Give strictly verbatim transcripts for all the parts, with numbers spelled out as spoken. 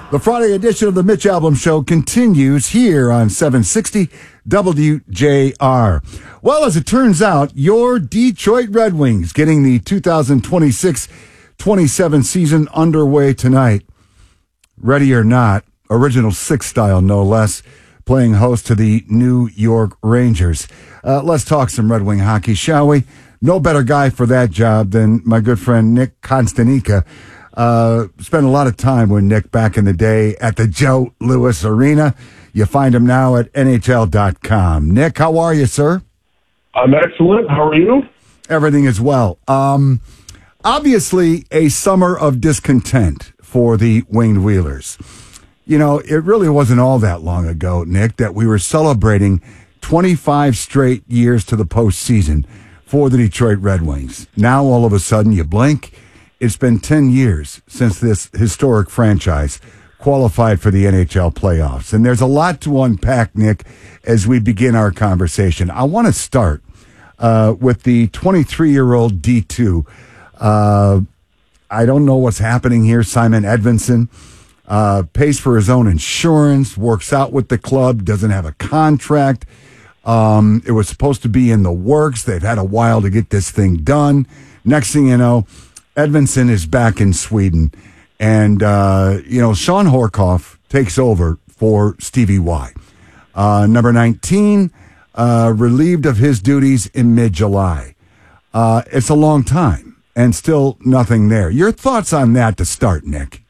The Friday edition of the Mitch Albom Show continues here on seven sixty W J R. Well, as it turns out, your Detroit Red Wings getting the two thousand twenty-six twenty-seven season underway tonight. Ready or not, original six style no less, playing host to the New York Rangers. Uh, let's talk some Red Wing hockey, shall we? No better guy for that job than my good friend Nick Konstanica. Uh, spent a lot of time with Nick back in the day at the Joe Louis Arena. You find him now at N H L dot com. Nick, how are you, sir? I'm excellent. How are you? Everything is well. Um, obviously, a summer of discontent for the Winged Wheelers. You know, it really wasn't all that long ago, Nick, that we were celebrating twenty-five straight years to the postseason for the Detroit Red Wings. Now, all of a sudden, you blink. It's been ten years since this historic franchise qualified for the N H L playoffs. And there's a lot to unpack, Nick, as we begin our conversation. I want to start uh, with the twenty-three-year-old D two. Uh, I don't know what's happening here. Simon Edvinsson uh, pays for his own insurance, works out with the club, doesn't have a contract. Um, it was supposed to be in the works. They've had a while to get this thing done. Next thing you know, Edvinsson is back in Sweden, and, uh, you know, Sean Horkoff takes over for Stevie Y. Uh, number nineteen, uh, relieved of his duties in mid-July. Uh, it's a long time, and still nothing there. Your thoughts on that to start, Nick?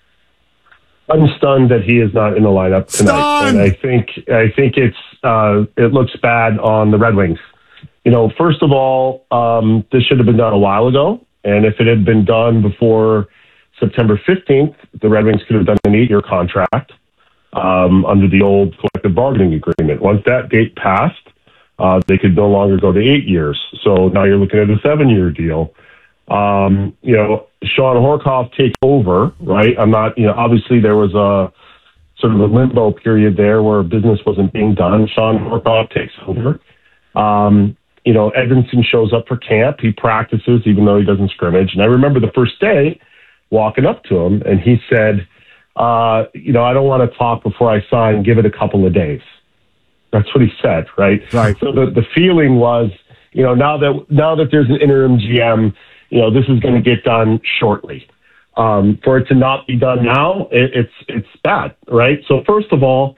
I'm stunned that he is not in the lineup tonight. Stunned! And I think, I think it's, uh, it looks bad on the Red Wings. You know, first of all, um, this should have been done a while ago. And if it had been done before September fifteenth, the Red Wings could have done an eight-year contract um, under the old collective bargaining agreement. Once that date passed, uh, they could no longer go to eight years. So now you're looking at a seven-year deal. Um, you know, Sean Horkoff takes over, right? I'm not, you know, obviously there was a sort of a limbo period there where business wasn't being done. Sean Horkoff takes over. Um, You know, Edvinsson shows up for camp. He practices even though he doesn't scrimmage. And I remember the first day walking up to him, and he said, uh, you know, I don't want to talk before I sign. Give it a couple of days. That's what he said, right? Right. So the, the feeling was, you know, now that now that there's an interim G M, you know, this is going to get done shortly. Um, for it to not be done now, it, it's it's bad, right? So first of all,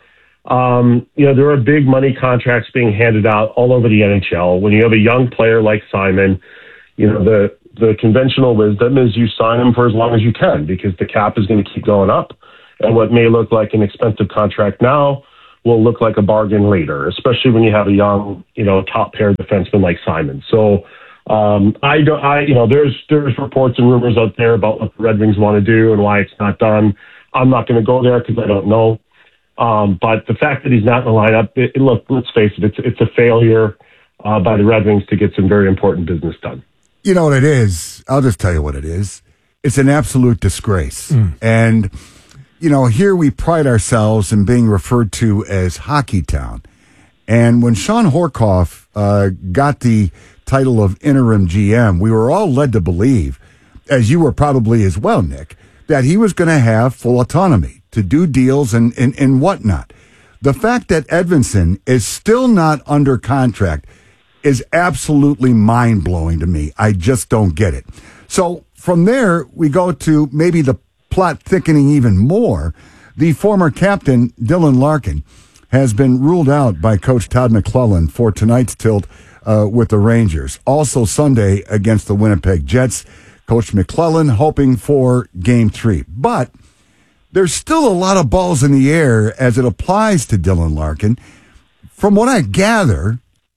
Um, you know, there are big money contracts being handed out all over the N H L. When you have a young player like Simon, you know, the, the conventional wisdom is you sign him for as long as you can because the cap is going to keep going up. And what may look like an expensive contract now will look like a bargain later, especially when you have a young, you know, top pair defenseman like Simon. So, um, I don't, I, you know, there's, there's reports and rumors out there about what the Red Wings want to do and why it's not done. I'm not going to go there because I don't know. Um, but the fact that he's not in the lineup, it, it, look, let's face it, it's, it's a failure uh, by the Red Wings to get some very important business done. You know what it is? I'll just tell you what it is. It's an absolute disgrace. Mm. And, you know, here we pride ourselves in being referred to as Hockey Town. And when Sean Horkoff uh, got the title of interim G M, we were all led to believe, as you were probably as well, Nick, that he was going to have full autonomy to do deals and, and, and whatnot. The fact that Edvinsson is still not under contract is absolutely mind-blowing to me. I just don't get it. So from there, we go to maybe the plot thickening even more. The former captain, Dylan Larkin, has been ruled out by Coach Todd McClellan for tonight's tilt uh, with the Rangers. Also Sunday against the Winnipeg Jets, Coach McClellan hoping for game three. But there's still a lot of balls in the air as it applies to Dylan Larkin. From what I gather,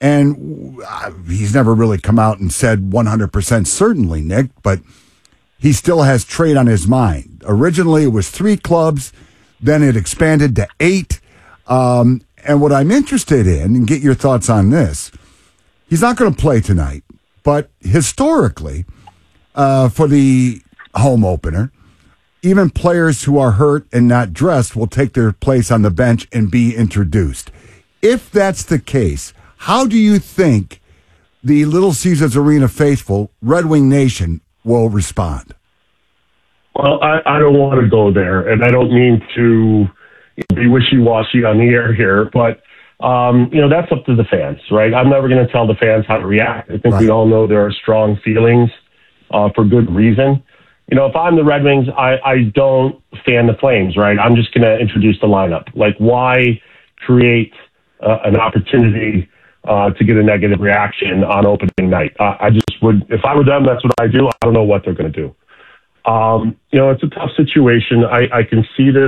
and he's never really come out and said one hundred percent certainly, Nick, but he still has trade on his mind. Originally, it was three clubs. Then it expanded to eight. Um, and what I'm interested in, and get your thoughts on this, he's not going to play tonight. But historically, uh, for the home opener, even players who are hurt and not dressed will take their place on the bench and be introduced. If that's the case, how do you think the Little Caesars Arena faithful, Red Wing Nation, will respond? Well, I, I don't want to go there, and I don't mean to be wishy-washy on the air here, but, um, you know, that's up to the fans, right? I'm never going to tell the fans how to react. I think right. we all know there are strong feelings uh, for good reason. You know, if I'm the Red Wings, I, I don't fan the Flames, right? I'm just going to introduce the lineup. Like, why create uh, an opportunity uh, to get a negative reaction on opening night? Uh, I just would, if I were them, that's what I do. I don't know what they're going to do. Um, you know, it's a tough situation. I, I can see this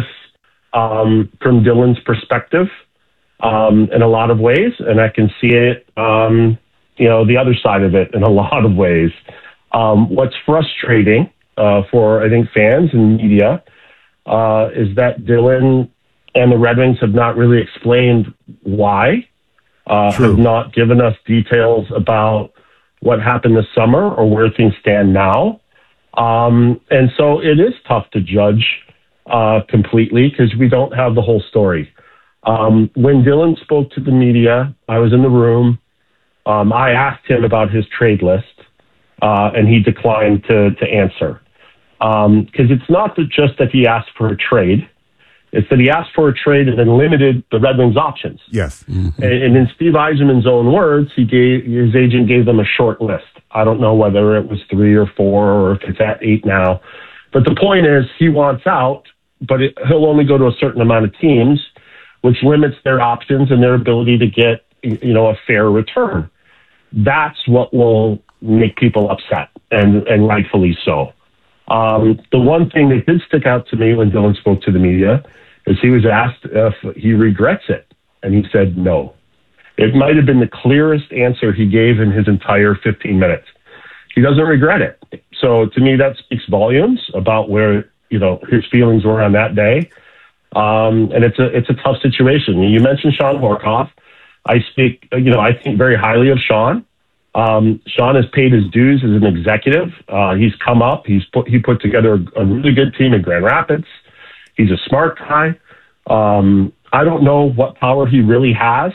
um, from Dylan's perspective um, in a lot of ways, and I can see it, um, you know, the other side of it in a lot of ways. Um, what's frustrating uh, for, I think, fans and media uh, is that Dylan and the Red Wings have not really explained why, uh, have not given us details about what happened this summer or where things stand now. Um, and so it is tough to judge uh, completely because we don't have the whole story. Um, when Dylan spoke to the media, I was in the room. Um, I asked him about his trade list, uh, and he declined to, to answer. Because um, it's not that just that he asked for a trade. It's that he asked for a trade and then limited the Red Wings options. Yes. Mm-hmm. And, and in Steve Yzerman's own words, he gave his agent gave them a short list. I don't know whether it was three or four or if it's at eight now. But the point is he wants out, but it, he'll only go to a certain amount of teams, which limits their options and their ability to get, you know, a fair return. That's what will make people upset, and, and rightfully so. Um, the one thing that did stick out to me when Dylan spoke to the media is he was asked if he regrets it, and he said no. It might have been the clearest answer he gave in his entire fifteen minutes. He doesn't regret it. So to me, that speaks volumes about where, you know, his feelings were on that day. Um, and it's a, it's a tough situation. You mentioned Shawn Horcoff. I speak, you know, I think very highly of Shawn. Um, Shawn has paid his dues as an executive. Uh, he's come up. He's put, he put together a, a really good team in Grand Rapids. He's a smart guy. Um, I don't know what power he really has.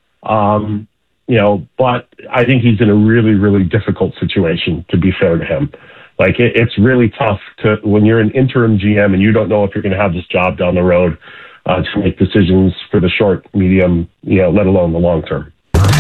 Um, you know, but I think he's in a really, really difficult situation, to be fair to him. Like, it, it's really tough to, when you're an interim G M and you don't know if you're going to have this job down the road, uh, to make decisions for the short, medium, you know, let alone the long term.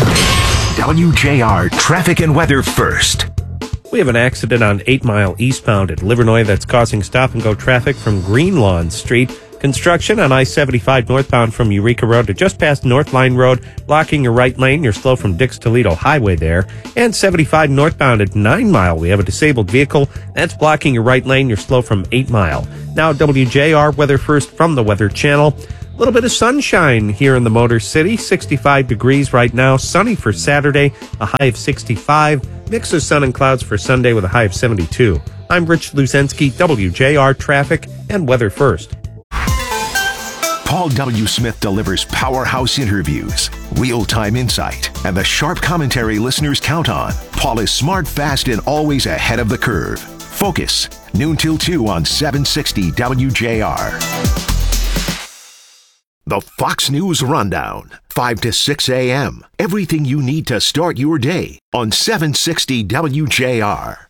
W J R traffic and weather first. We have an accident on eight Mile eastbound at Livernois that's causing stop-and-go traffic from Greenlawn Street. Construction on I seventy-five northbound from Eureka Road to just past North Line Road, blocking your right lane. You're slow from Dix-Toledo Highway there. And seventy-five northbound at nine Mile. We have a disabled vehicle. That's blocking your right lane. You're slow from eight Mile. Now W J R weather first from the Weather Channel. A little bit of sunshine here in the Motor City. sixty-five degrees right now. Sunny for Saturday, a high of sixty-five. Mix of sun and clouds for Sunday with a high of seventy-two. I'm Rich Luzensky, W J R Traffic and Weather First. Paul W. Smith delivers powerhouse interviews, real-time insight, and the sharp commentary listeners count on. Paul is smart, fast, and always ahead of the curve. Focus, noon till two on seven sixty W J R. The Fox News Rundown, five to six a.m. Everything you need to start your day on seven sixty W J R.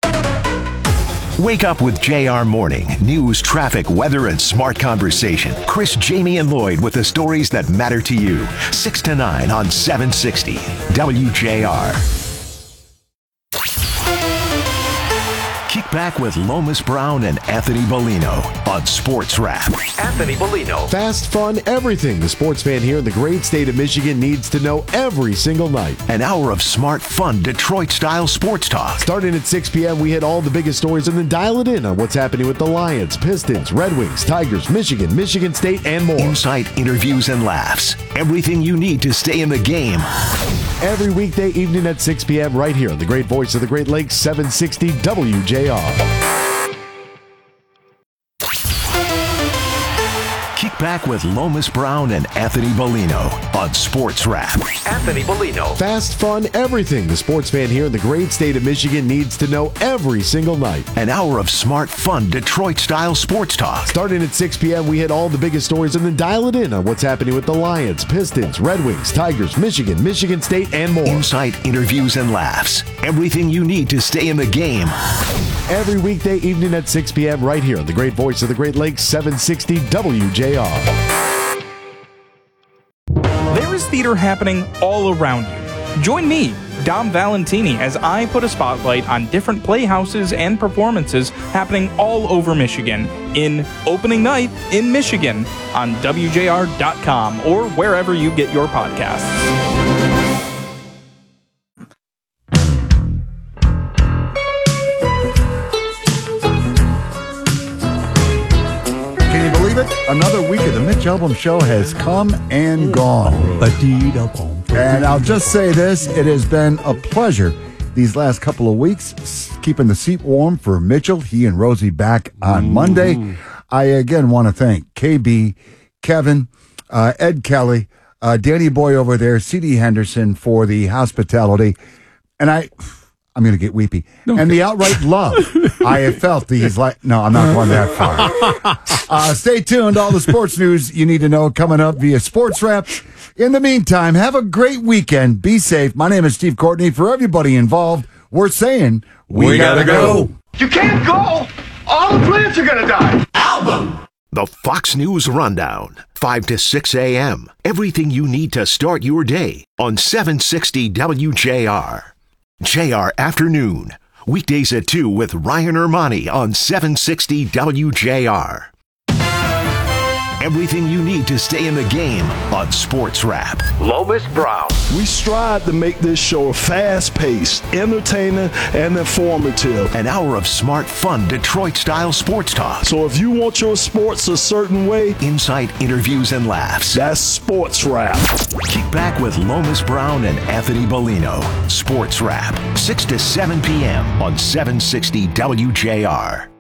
Wake up with J R Morning. News, traffic, weather, and smart conversation. Chris, Jamie, and Lloyd with the stories that matter to you. six to nine on seven sixty W J R. Kick back with Lomas Brown and Anthony Bellino on Sports Wrap. Anthony Bellino. Fast, fun, everything the sports fan here in the great state of Michigan needs to know every single night. An hour of smart, fun, Detroit-style sports talk. Starting at six p.m., we hit all the biggest stories and then dial it in on what's happening with the Lions, Pistons, Red Wings, Tigers, Michigan, Michigan State, and more. Insight, interviews, and laughs. Everything you need to stay in the game. Every weekday evening at six p.m. right here on the great voice of the Great Lakes, seven sixty W J R. Kick back with Lomas Brown and Anthony Bellino on Sports Wrap. Anthony Bellino. Fast, fun, everything the sports fan here in the great state of Michigan needs to know every single night. An hour of smart, fun, Detroit-style sports talk. Starting at six p.m., we hit all the biggest stories and then dial it in on what's happening with the Lions, Pistons, Red Wings, Tigers, Michigan, Michigan State, and more. Insight, interviews, and laughs. Everything you need to stay in the game. Every weekday evening at six p.m. right here on the great voice of the Great Lakes, seven sixty W J R. There is theater happening all around you. Join me, Dom Valentini, as I put a spotlight on different playhouses and performances happening all over Michigan in Opening Night in Michigan on W J R dot com or wherever you get your podcasts. Can you believe it? Another week of the Mitch Albom Show has come and gone. And I'll just say this, it has been a pleasure these last couple of weeks keeping the seat warm for Mitchell, he and Rosie back on Monday. I again want to thank K B, Kevin, uh, Ed Kelly, uh, Danny Boy over there, C D Henderson for the hospitality. And I... I'm going to get weepy. Okay. And the outright love I have felt these like, no, I'm not going that far. Uh, stay tuned. All the sports news you need to know coming up via Sports Wrap. In the meantime, have a great weekend. Be safe. My name is Steve Courtney. For everybody involved, we're saying we, we gotta, gotta go. go. You can't go. All the plants are going to die. Album. The Fox News Rundown, five to six a.m. Everything you need to start your day on seven sixty W J R. J R Afternoon, weekdays at two with Ryan Ermani on seven sixty W J R. Everything you need to stay in the game on Sports Wrap. Lomas Brown. We strive to make this show fast-paced, entertaining, and informative. An hour of smart, fun, Detroit-style sports talk. So if you want your sports a certain way, insight, interviews, and laughs. That's Sports Wrap. Kick back with Lomas Brown and Anthony Bellino. Sports Wrap, six to seven p.m. on seven sixty W J R.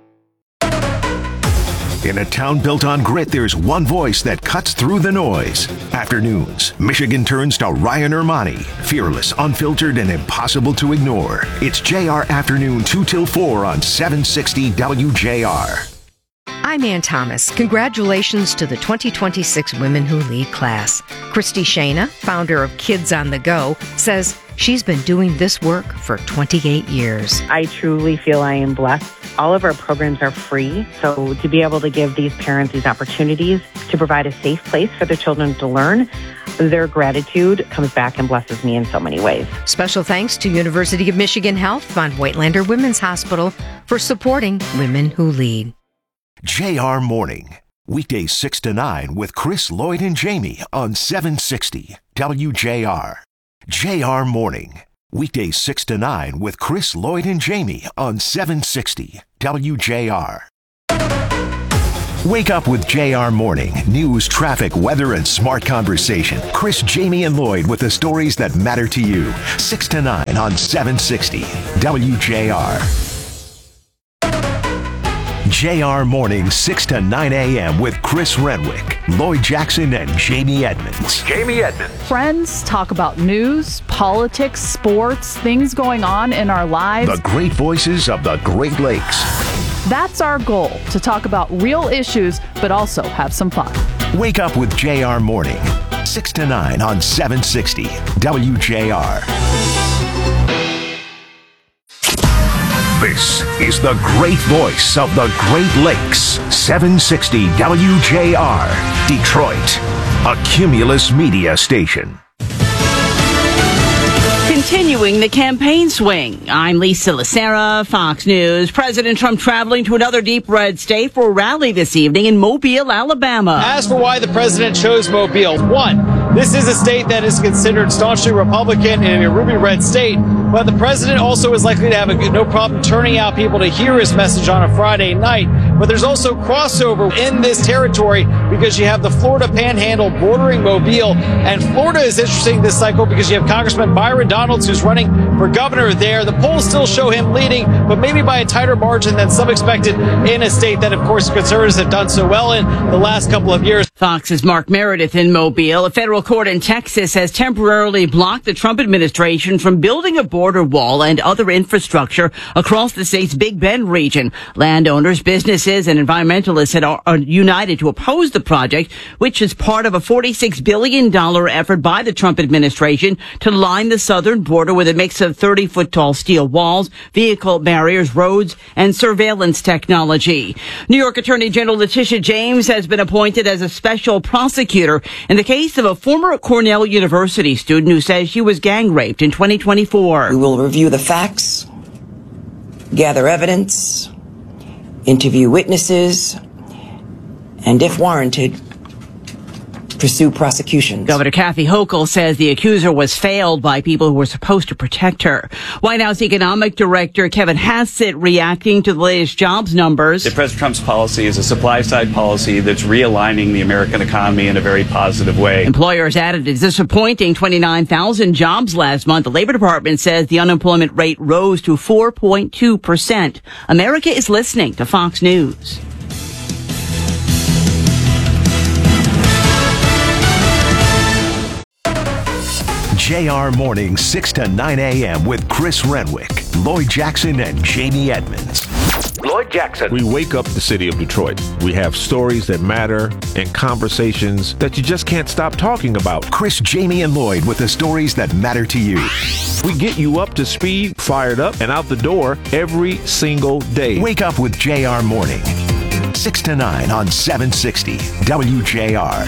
In a town built on grit, there's one voice that cuts through the noise. Afternoons, Michigan turns to Ryan Ermani. Fearless, unfiltered, and impossible to ignore. It's J R Afternoon two till four on seven sixty W J R. I'm Ann Thomas. Congratulations to the twenty twenty-six Women Who Lead class. Christy Shana, founder of Kids on the Go, says she's been doing this work for twenty-eight years. I truly feel I am blessed. All of our programs are free, so to be able to give these parents these opportunities to provide a safe place for their children to learn, their gratitude comes back and blesses me in so many ways. Special thanks to University of Michigan Health, Von Voigtlander Women's Hospital, for supporting Women Who Lead. J R Morning, weekdays six to nine with Chris, Lloyd, and Jamie on seven sixty W J R. J R Morning, weekdays six to nine with Chris, Lloyd, and Jamie on seven sixty W J R. Wake up with J R Morning. News, traffic, weather, and smart conversation. Chris, Jamie, and Lloyd with the stories that matter to you. six to nine on seven sixty W J R. J R Morning, six to nine a.m. with Chris Renwick, Lloyd Jackson, and Jamie Edmonds. Jamie Edmonds. Friends talk about news, politics, sports, things going on in our lives. The great voices of the Great Lakes. That's our goal, to talk about real issues, but also have some fun. Wake up with J R Morning, six to nine on seven sixty W J R. This is the great voice of the Great Lakes, seven sixty W J R, Detroit, a Cumulus media station. Continuing the campaign swing, I'm Lisa Lacera, Fox News. President Trump traveling to another deep red state for a rally this evening in Mobile, Alabama. As for why the president chose Mobile, one, this is a state that is considered staunchly Republican in a ruby red state, but the president also is likely to have a, no problem turning out people to hear his message on a Friday night. But there's also crossover in this territory because you have the Florida Panhandle bordering Mobile, and Florida is interesting this cycle because you have Congressman Byron Donalds, who's running for governor there. The polls still show him leading, but maybe by a tighter margin than some expected in a state that, of course, conservatives have done so well in the last couple of years. Fox's Mark Meredith in Mobile. A federal court in Texas has temporarily blocked the Trump administration from building a border wall and other infrastructure across the state's Big Bend region. Landowners, businesses, and environmentalists are, are united to oppose the project, which is part of a forty-six billion dollars effort by the Trump administration to line the southern border with a mix of thirty-foot tall steel walls, vehicle barriers, roads, and surveillance technology. New York Attorney General Letitia James has been appointed as a special special prosecutor in the case of a former Cornell University student who says she was gang raped in twenty twenty-four. We will review the facts, gather evidence, interview witnesses, and if warranted, pursue prosecutions. Governor Kathy Hochul says the accuser was failed by people who were supposed to protect her. White House Economic Director Kevin Hassett reacting to the latest jobs numbers. That President Trump's policy is a supply-side policy that's realigning the American economy in a very positive way. Employers added a disappointing twenty-nine thousand jobs last month. The Labor Department says the unemployment rate rose to four point two percent. America is listening to Fox News. J R Mornings, six to nine a.m. with Chris Renwick, Lloyd Jackson, and Jamie Edmonds. Lloyd Jackson. We wake up the city of Detroit. We have stories that matter and conversations that you just can't stop talking about. Chris, Jamie, and Lloyd with the stories that matter to you. We get you up to speed, fired up, and out the door every single day. Wake up with J R Morning, six to nine on seven sixty W J R.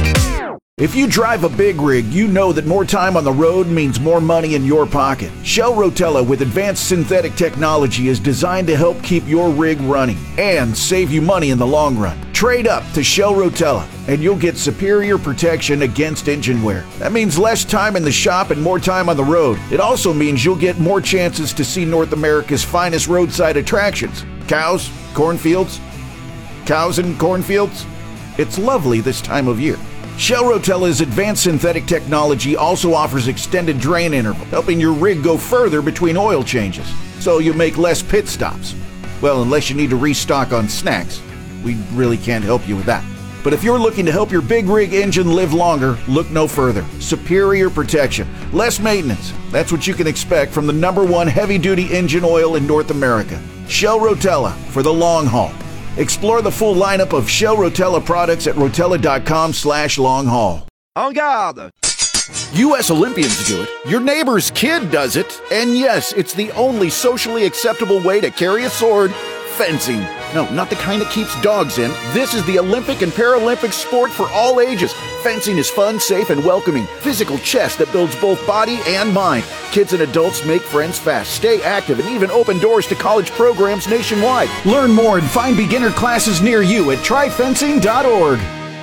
If you drive a big rig, you know that more time on the road means more money in your pocket. Shell Rotella with advanced synthetic technology is designed to help keep your rig running and save you money in the long run. Trade up to Shell Rotella and you'll get superior protection against engine wear. That means less time in the shop and more time on the road. It also means you'll get more chances to see North America's finest roadside attractions. Cows, cornfields, cows and cornfields. It's lovely this time of year. Shell Rotella's advanced synthetic technology also offers extended drain interval, helping your rig go further between oil changes, so you make less pit stops. Well, unless you need to restock on snacks. We really can't help you with that. But if you're looking to help your big rig engine live longer, look no further. Superior protection, less maintenance. That's what you can expect from the number one heavy-duty engine oil in North America. Shell Rotella, for the long haul. Explore the full lineup of Shell Rotella products at rotella.com slash long haul. En garde! U S Olympians do it. Your neighbor's kid does it. And yes, it's the only socially acceptable way to carry a sword. Fencing. No, not the kind that keeps dogs in. This is the Olympic and Paralympic sport for all ages. Fencing is fun, safe, and welcoming. Physical chess that builds both body and mind. Kids and adults make friends fast, stay active, and even open doors to college programs nationwide. Learn more and find beginner classes near you at try fencing dot org.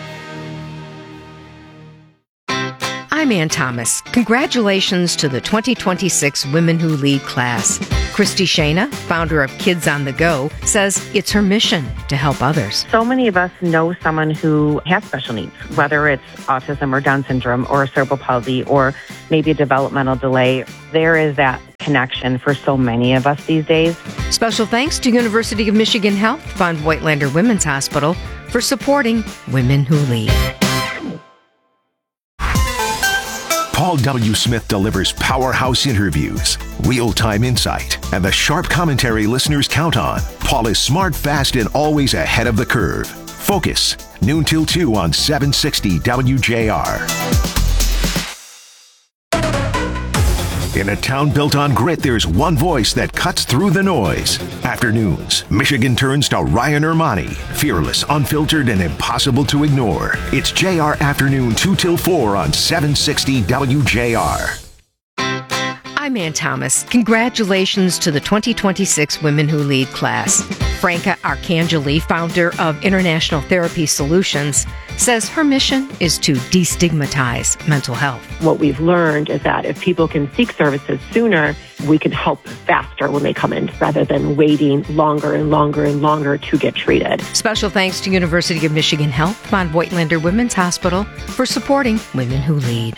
I'm Ann Thomas. Congratulations to the twenty twenty-six Women Who Lead class. Christy Shana, founder of Kids on the Go, says it's her mission to help others. So many of us know someone who has special needs, whether it's autism or Down syndrome or cerebral palsy or maybe a developmental delay. There is that connection for so many of us these days. Special thanks to University of Michigan Health Fund Voigtlander Women's Hospital for supporting Women Who Lead. Paul W. Smith delivers powerhouse interviews, real-time insight, and the sharp commentary listeners count on. Paul is smart, fast, and always ahead of the curve. Focus, noon till two on seven sixty W J R. In a town built on grit, there's one voice that cuts through the noise. Afternoons, Michigan turns to Ryan Ermani. Fearless, unfiltered, and impossible to ignore. It's J R Afternoon two till four on seven sixty W J R. I'm Ann Thomas. Congratulations to the twenty twenty-six Women Who Lead class. Franca Arcangeli, founder of International Therapy Solutions, says her mission is to destigmatize mental health. What we've learned is that if people can seek services sooner, we can help faster when they come in rather than waiting longer and longer and longer to get treated. Special thanks to University of Michigan Health Fund Voigtlander Women's Hospital for supporting Women Who Lead.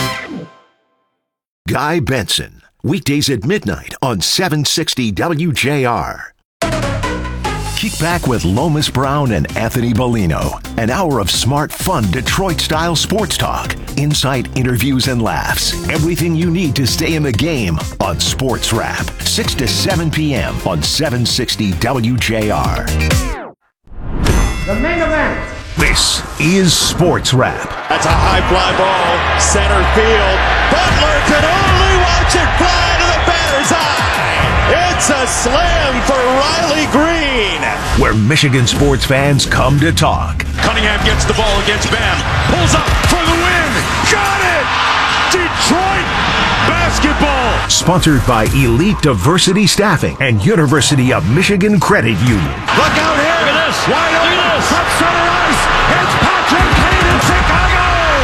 Guy Benson, weekdays at midnight on seven sixty W J R. Kick back with Lomas Brown and Anthony Bellino. An hour of smart, fun, Detroit-style sports talk. Insight, interviews, and laughs. Everything you need to stay in the game on Sports Wrap. six to seven p.m. on seven sixty W J R. The main event. This is Sports Wrap. That's a high fly ball, center field. Butler can only watch it fly to the batter's eye. It's a slam for Riley Green. Where Michigan sports fans come to talk. Cunningham gets the ball against Bam. Pulls up for the win. Got it! Detroit basketball. Sponsored by Elite Diversity Staffing and University of Michigan Credit Union. Look out here. Look at this. Wide open. From center ice. It's Patrick Kane in Chicago.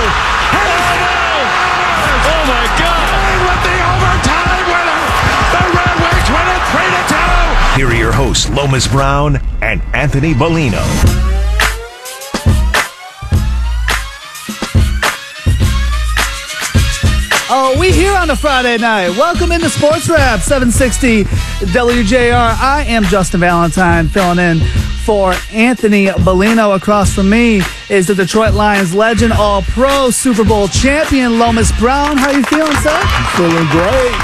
Oh, my God. With the overtime winner. The Red Wings win it three to two. Here are your hosts, Lomas Brown and Anthony Bellino. Oh, we here on a Friday night. Welcome into Sports Wrap, seven sixty W J R. I am Justin Valentine, filling in for Anthony Bellino. Across from me is the Detroit Lions legend, All-Pro, Super Bowl champion, Lomas Brown. How you feeling, sir? I'm feeling great.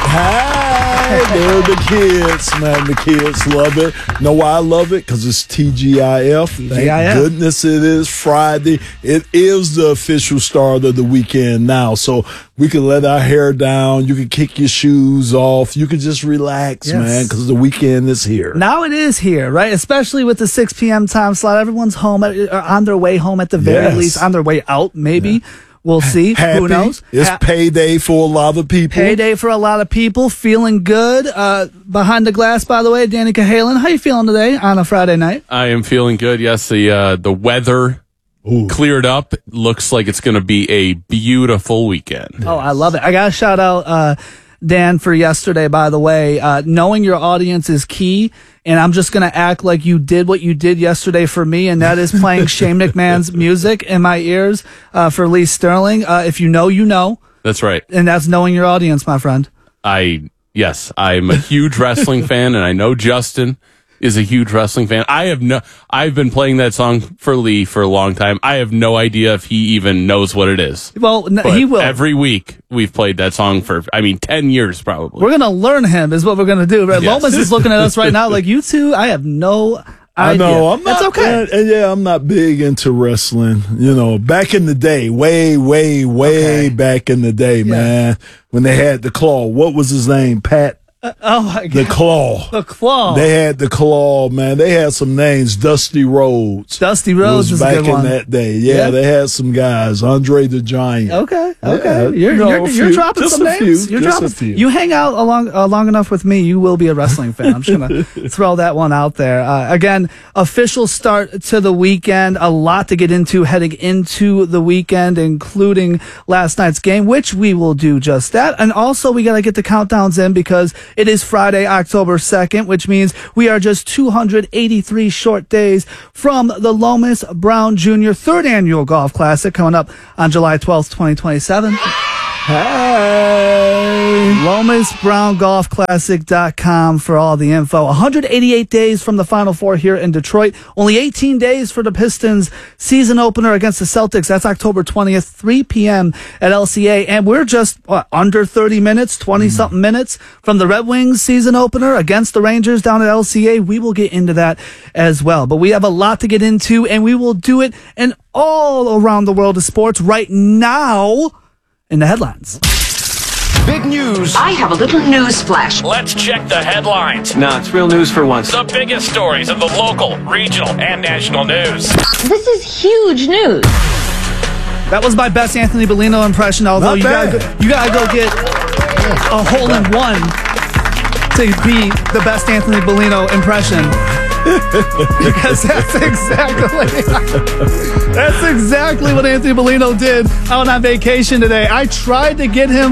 Hi, they're the kids, man. The kids love it. Know why I love it? Because it's T G I F. T G I F. Thank goodness it is Friday. It is the official start of the weekend now, so we can let our hair down. You can kick your shoes off. You can just relax, Yes. man, because the weekend is here. Now it is here, right? Especially with the six p.m. time slot. Everyone's home, at, or on their way home at the very Yes. least, on their way out, maybe. Yeah. We'll see. Happy. Who knows? It's Ha- payday for a lot of people. Payday for a lot of people. Feeling good. Uh, behind the glass, by the way, Danny Cahalan. How you feeling today on a Friday night? I am feeling good. Yes, the uh, the weather Ooh. cleared up. Looks like it's going to be a beautiful weekend. Oh, I love it. I got to shout out uh, Dan for yesterday, by the way. Uh, knowing your audience is key, and I'm just going to act like you did what you did yesterday for me, and that is playing Shane McMahon's music in my ears uh, for Lee Sterling. Uh, if you know, you know. That's right. And that's knowing your audience, my friend. I yes, I'm a huge wrestling fan, and I know Justin is a huge wrestling fan. I have no. I've been playing that song for Lee for a long time. I have no idea if he even knows what it is. Well, n- But he will. every week. We've played that song for, I mean, ten years probably. We're going to learn him is what we're going to do. Right? Yes. Lomas is looking at us right now like, you two, I have no I idea. know. I'm not. That's okay. And, and yeah, I'm not big into wrestling. You know, back in the day, way, way, way Okay. back in the day, man, when they had the Claw. What was his name? Pat. Uh, oh, my God. The Claw. The Claw. They had the Claw, man. They had some names. Dusty Rhodes. Dusty Rhodes was is a back good in one. that day. Yeah, Yeah. they had some guys. Andre the Giant. Okay, Yeah, okay. You're, you know, you're, a you're few. dropping Just some a names. few. You're Just a dropping. few. You hang out along uh, long enough with me, you will be a wrestling fan. I'm just gonna throw that one out there. Uh, again, official start to the weekend. A lot to get into heading into the weekend, including last night's game, which we will do just that. And also, we got to get the countdowns in because it is Friday, October second, which means we are just two hundred eighty-three short days from the Lomas Brown Junior third annual golf classic coming up on July twelfth, twenty twenty-seven. Hey. Lomas Brown Golf Classic dot com for all the info. one hundred eighty-eight days from the Final Four here in Detroit. Only eighteen days for the Pistons season opener against the Celtics. That's October twentieth, three p.m. at L C A. And we're just what, under thirty minutes, twenty-something mm. minutes from the Red Wings season opener against the Rangers down at L C A. We will get into that as well. But we have a lot to get into, and we will do it in all around the world of sports right now in the headlines. Big news. I have a little news flash. Let's check the headlines. No, it's real news for once. The biggest stories of the local, regional, and national news. This is huge news. That was my best Anthony Bellino impression, although you gotta, go, you gotta go get a hole in one to be the best Anthony Bellino impression. Because that's exactly that's exactly what Anthony Bellino did out on vacation today. I tried to get him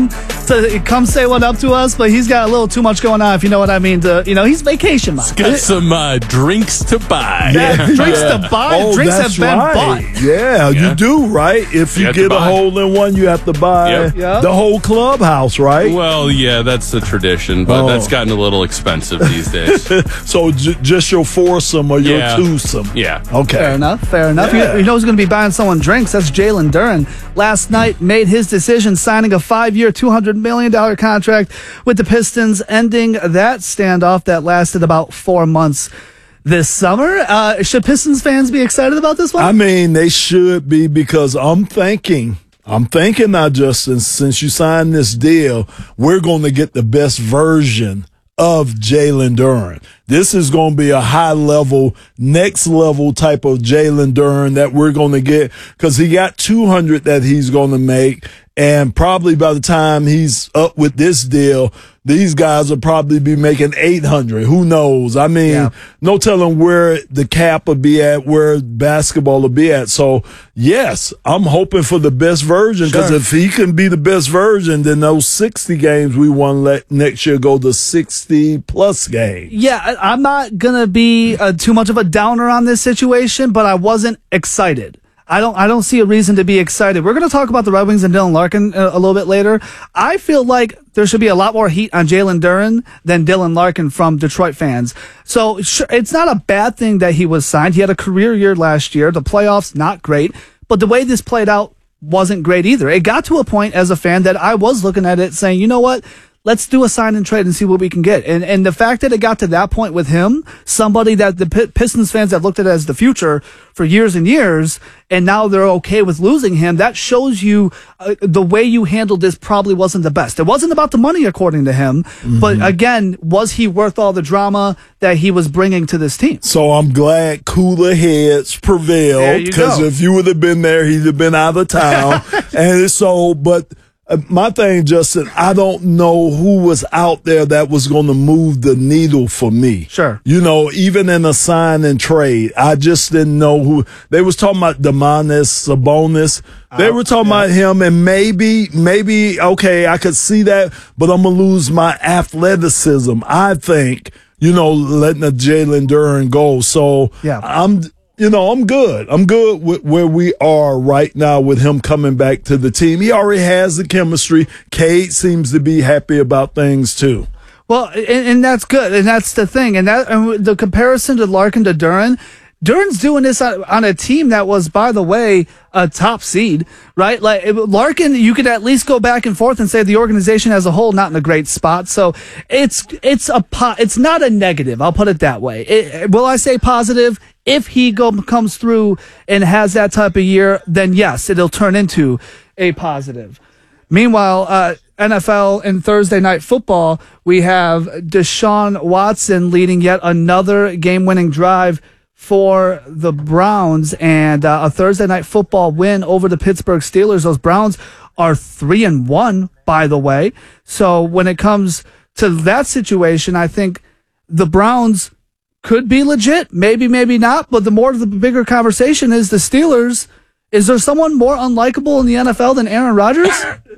to come say what up to us, but he's got a little too much going on, if you know what I mean. To you know, he's vacation mode. Got some uh, drinks to buy. Yeah, drinks Yeah. to buy. Oh, drinks have that's been right. bought. Yeah, Yeah. you do, right? If you, You have to get a buy. hole in one, you have to buy Yep. Yep. the whole clubhouse, right? Well, yeah, that's the tradition, but Oh. that's gotten a little expensive these days. So j- just your foursome or your Yeah. twosome. Yeah. Okay. Fair enough. Fair enough. Yeah. You, you know who's going to be buying someone drinks? That's Jalen Duren. Last night made his decision, signing a five-year, two hundred million dollars contract with the Pistons, ending that standoff that lasted about four months this summer. Uh, should Pistons fans be excited about this one? I mean, they should be, because I'm thinking, I'm thinking now, Justin, since you signed this deal, we're going to get the best version of Jalen Duren. This is going to be a high level, next level type of Jalen Duren that we're going to get, because he got two hundred that he's going to make. And probably by the time he's up with this deal, these guys will probably be making eight hundred. Who knows? I mean, Yeah. no telling where the cap will be at, where basketball will be at. So, yes, I'm hoping for the best version, because Sure. if he can be the best version, then those sixty games we won let next year go to sixty plus games. Yeah, I- I'm not going to be uh, too much of a downer on this situation, but I wasn't excited. I don't I don't see a reason to be excited. We're going to talk about the Red Wings and Dylan Larkin a, a little bit later. I feel like there should be a lot more heat on Jalen Duren than Dylan Larkin from Detroit fans. So sure, it's not a bad thing that he was signed. He had a career year last year. The playoffs, not great. But the way this played out wasn't great either. It got to a point as a fan that I was looking at it saying, you know what? Let's do a sign and trade and see what we can get. And and the fact that it got to that point with him, somebody that the P- Pistons fans have looked at as the future for years and years, and now they're okay with losing him, that shows you uh, the way you handled this probably wasn't the best. It wasn't about the money, according to him. Mm-hmm. But again, was he worth all the drama that he was bringing to this team? So I'm glad cooler heads There prevailed, you because go. if you would have been there, he'd have been out of town. And so, but uh, my thing, Justin, I don't know who was out there that was going to move the needle for me. Sure. You know, even in a sign and trade, I just didn't know who. They was talking about Demonis Sabonis. They were talking about him, and maybe, maybe, okay, I could see that, but I'm going to lose my athleticism, I think, you know, letting a Jalen Duren go. So Yeah. I'm, you know, I'm good. I'm good with where we are right now with him coming back to the team. He already has the chemistry. Cade seems to be happy about things too. Well, and, and that's good, and that's the thing, and that and the comparison to Larkin to Duren. Duren's doing this on, on a team that was, by the way, a top seed, right? Like it- Larkin, you could at least go back and forth and say the organization as a whole not in a great spot. So it's it's a po- it's not a negative. I'll put it that way. It, will I say positive? If he go, comes through and has that type of year, then yes, it'll turn into a positive. Meanwhile, uh, N F L and Thursday Night Football, we have Deshaun Watson leading yet another game-winning drive for the Browns, and uh, a Thursday Night Football win over the Pittsburgh Steelers. Those Browns are three and one, by the way. So when it comes to that situation, I think the Browns could be legit, maybe, maybe not. But the more the bigger conversation is the Steelers. Is there someone more unlikable in the N F L than Aaron Rodgers?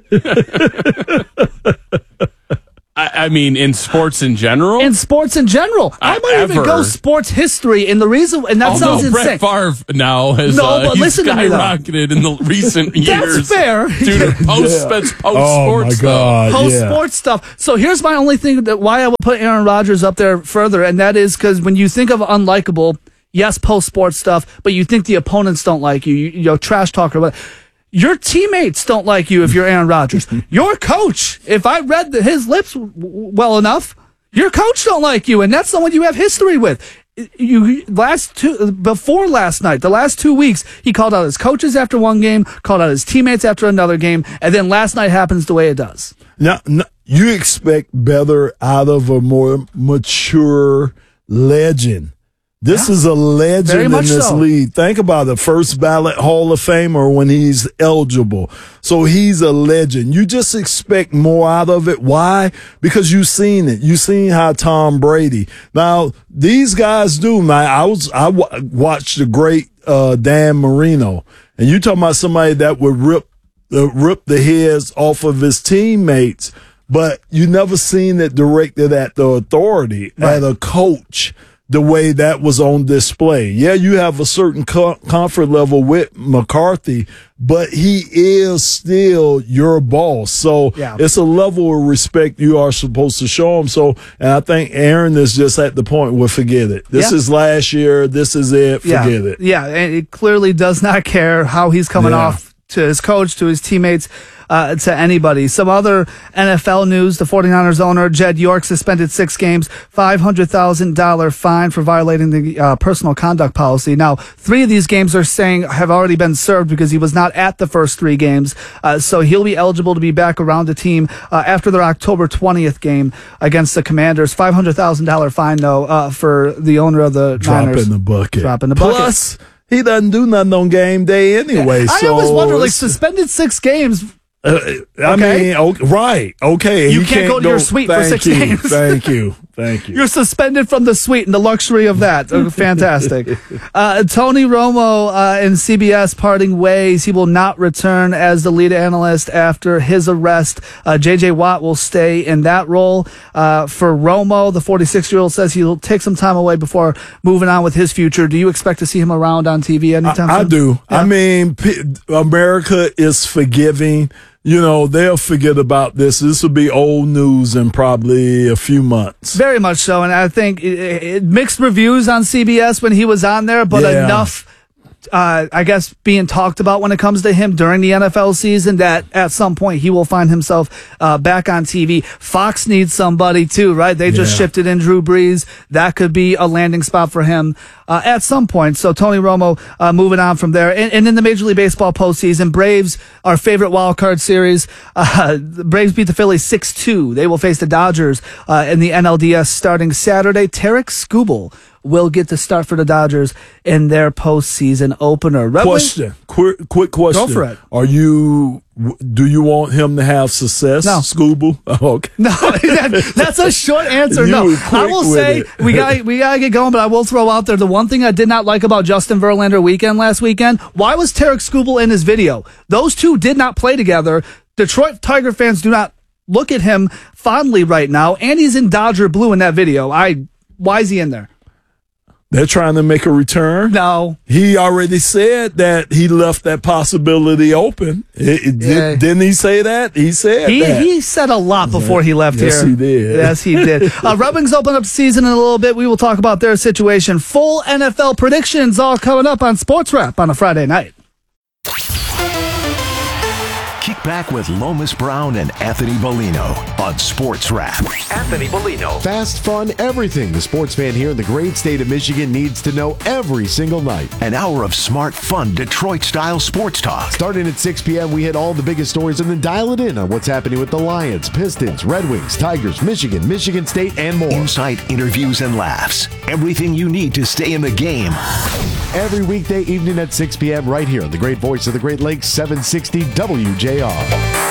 I, I mean, in sports in general? In sports in general. I Uh, might even ever. go sports history. And the reason, and that sounds Although insane. Brett Favre now has No, uh, but he's listen to me, though. skyrocketed in the recent That's years. fair. Due to post, post Oh, sports my stuff. God. Post yeah. sports stuff. So here's my only thing that why I would put Aaron Rodgers up there further, and that is because when you think of unlikable, yes, post sports stuff, but you think the opponents don't like you, you, you know, trash talker, but your teammates don't like you if you're Aaron Rodgers. Your coach, if I read the, his lips w- well enough, your coach don't like you, and that's someone you have history with. You last two before last night, the last two weeks, he called out his coaches after one game, called out his teammates after another game, and then last night happens the way it does. Now, no, you expect better out of a more mature legend. This is a Very legend in much this so. league. Think about it. First ballot Hall of Famer when he's eligible. So he's a legend. You just expect more out of it. Why? Because you've seen it. You've seen how Tom Brady. Now, these guys do, man. I was, I w- watched the great, uh, Dan Marino. And you talking about somebody that would rip the rip the heads off of his teammates, but you never seen it directed at the authority, right. at a coach, the way that was on display. Yeah, you have a certain co- comfort level with McCarthy, but he is still your boss. So yeah. it's a level of respect you are supposed to show him. So, and I think Aaron is just at the point where forget it. This yeah. is last year. This is it. Forget yeah. it. Yeah, and it clearly does not care how he's coming yeah. off to his coach, to his teammates, uh, to anybody. Some other N F L news, the 49ers owner, Jed York, suspended six games, five hundred thousand dollars fine for violating the uh, personal conduct policy. Now, three of these games are saying have already been served because he was not at the first three games. Uh, so he'll be eligible to be back around the team uh, after their October twentieth game against the Commanders. five hundred thousand dollars fine, though, uh, for the owner of the Drop Niners. in the bucket. Drop in the bucket. Plus, he doesn't do nothing on game day anyway. Yeah. I so always wonder, like, suspended six games. Uh, I okay. mean, okay, right. Okay. You can't, can't go to go, your suite for six you, games. Thank you. Thank you. You're suspended from the suite and the luxury of that. Oh, fantastic. Uh, Tony Romo uh, and C B S parting ways. He will not return as the lead analyst after his arrest. Uh, J J Watt will stay in that role. Uh, for Romo, the forty-six-year-old says he'll take some time away before moving on with his future. Do you expect to see him around on T V anytime I, soon? I do. Yeah. I mean, P- America is forgiving. You know, they'll forget about this. This will be old news in probably a few months. Very much so. And I think it, it, mixed reviews on C B S when he was on there, but yeah. enough, uh, I guess, being talked about when it comes to him during the N F L season that at some point he will find himself uh, back on T V. Fox needs somebody too, right? They just yeah. shifted in Drew Brees. That could be a landing spot for him uh, at some point. So Tony Romo uh, moving on from there. And, and in the Major League Baseball postseason, Braves, our favorite wild card series, uh, the Braves beat the Phillies six two. They will face the Dodgers uh, in the N L D S starting Saturday. Tarek Skubal will get to start for the Dodgers in their postseason opener. Red question, Wing? quick, quick question. Go for it. Are you? Do you want him to have success? No, Skubal. Oh, okay. No, that, that's a short answer. No, I will say we got we gotta get going, but I will throw out there the one thing I did not like about Justin Verlander weekend last weekend. Why was Tarek Skubal in his video? Those two did not play together. Detroit Tiger fans do not look at him fondly right now, and he's in Dodger blue in that video. I why is he in there? They're trying to make a return. No. He already said that he left that possibility open. It, it, yeah. did, didn't he say that? He said he, that. He said a lot before he left yes, here. Yes, he did. Yes, he did. uh, Red Wings open up the season in a little bit. We will talk about their situation. Full N F L predictions all coming up on Sports Wrap on a Friday night. Kick back with Lomas Brown and Anthony Bellino on Sports Wrap. Anthony Bellino. Fast, fun, everything the sports fan here in the great state of Michigan needs to know every single night. An hour of smart, fun, Detroit-style sports talk. Starting at six p.m., we hit all the biggest stories and then dial it in on what's happening with the Lions, Pistons, Red Wings, Tigers, Michigan, Michigan State, and more. Insight, interviews, and laughs. Everything you need to stay in the game. Every weekday evening at six p.m. right here on the great voice of the Great Lakes, seven sixty W J R.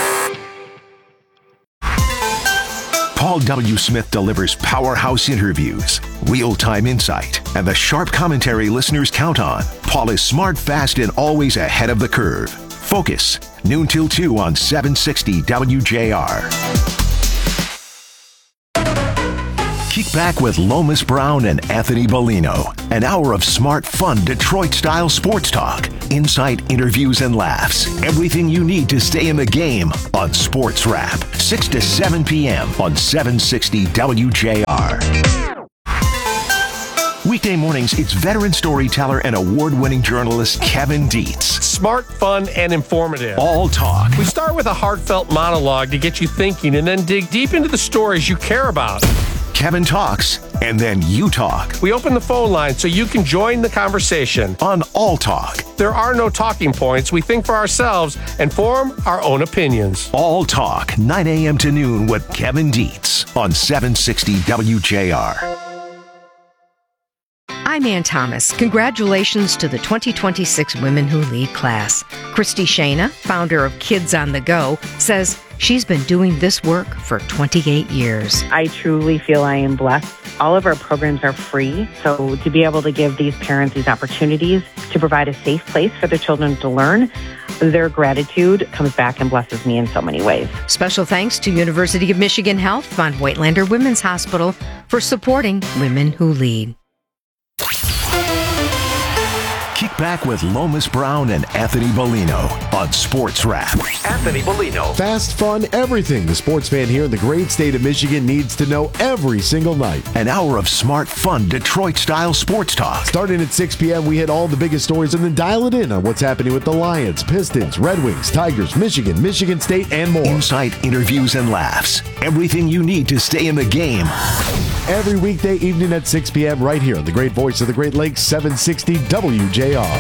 Paul W. Smith delivers powerhouse interviews, real-time insight, and the sharp commentary listeners count on. Paul is smart, fast, and always ahead of the curve. Focus, noon till two on seven sixty W J R. Kick back with Lomas Brown and Anthony Bellino. An hour of smart, fun, Detroit-style sports talk. Insight, interviews, and laughs. Everything you need to stay in the game on Sports Wrap. six to seven p.m. on seven sixty W J R. Weekday mornings, it's veteran storyteller and award-winning journalist Kevin Dietz. Smart, fun, and informative. All talk. We start with a heartfelt monologue to get you thinking and then dig deep into the stories you care about. Kevin talks, and then you talk. We open the phone line so you can join the conversation. On All Talk. There are no talking points. We think for ourselves and form our own opinions. All Talk, nine a.m. to noon with Kevin Dietz on seven sixty W J R. I'm Ann Thomas. Congratulations to the twenty twenty-six Women Who Lead class. Christy Shana, founder of Kids on the Go, says she's been doing this work for twenty-eight years. I truly feel I am blessed All of our programs are free, so to be able to give these parents these opportunities to provide a safe place for their children to learn, their gratitude comes back and blesses me in so many ways. Special thanks to University of Michigan Health Von Voigtlander Women's Hospital for supporting Women Who Lead. Kick back with Lomas Brown and Anthony Bellino on Sports Wrap. Anthony Bellino. Fast, fun, everything the sports fan here in the great state of Michigan needs to know every single night. An hour of smart, fun, Detroit-style sports talk. Starting at six p.m., we hit all the biggest stories and then dial it in on what's happening with the Lions, Pistons, Red Wings, Tigers, Michigan, Michigan State, and more. Insight, interviews, and laughs. Everything you need to stay in the game. Every weekday evening at six p.m. right here on the great voice of the Great Lakes, seven sixty W J R.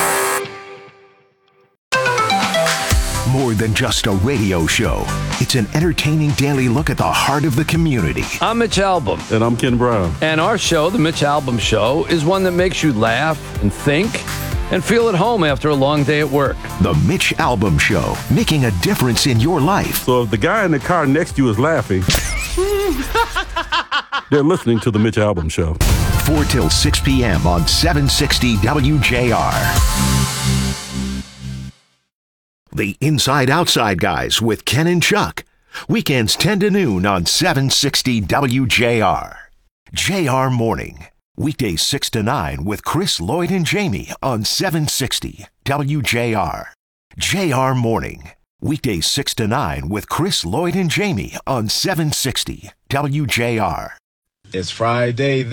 More than just a radio show. It's an entertaining daily look at the heart of the community. I'm Mitch Albom. And I'm Ken Brown. And our show, The Mitch Albom Show, is one that makes you laugh and think and feel at home after a long day at work. The Mitch Albom Show, making a difference in your life. So if the guy in the car next to you is laughing, they're listening to The Mitch Albom Show. four till six p.m. on seven sixty W J R. The Inside Outside Guys with Ken and Chuck. Weekends ten to noon on seven sixty W J R. J R Morning. Weekdays six to nine with Chris, Lloyd, and Jamie on seven sixty W J R. J R Morning. Weekdays six to nine with Chris, Lloyd, and Jamie on seven sixty W J R. It's Friday.